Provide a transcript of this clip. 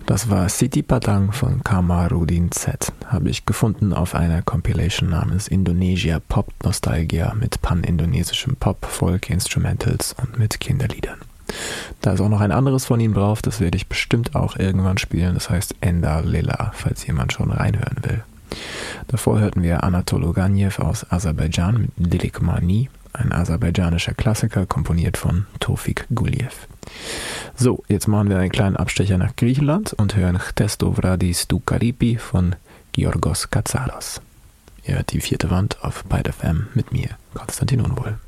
Das war Siti Padang von Kamarudin Z. Habe ich gefunden auf einer Compilation namens Indonesia Pop Nostalgia mit pan-indonesischem Pop, Folk, Instrumentals und mit Kinderliedern. Da ist auch noch ein anderes von ihm drauf, das werde ich bestimmt auch irgendwann spielen. Das heißt Enda Lela, falls jemand schon reinhören will. Davor hörten wir Anatol Oganiew aus Aserbaidschan mit Dilik Mani, ein aserbaidschanischer Klassiker, komponiert von Tofik Guliev. So, jetzt machen wir einen kleinen Abstecher nach Griechenland und hören Christo Vradis du Karipi von Georgos Katsaros. Ihr hört die vierte Wand auf Byte FM mit mir, Konstantin Unwohl.